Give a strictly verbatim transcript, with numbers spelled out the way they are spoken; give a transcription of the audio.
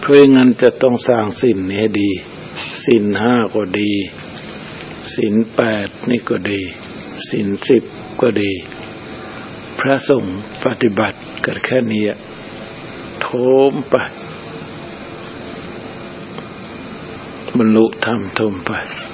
ราะงั้นจะต้องสร้างศีลนี้ให้ดีศีลห้าก็ดีศีลแปดนี่ก็ดีศีลสิบก็ดีพระสงฆ์ปฏิบัติกันแค่นี้โถมไปบรรลุธรรมทมไป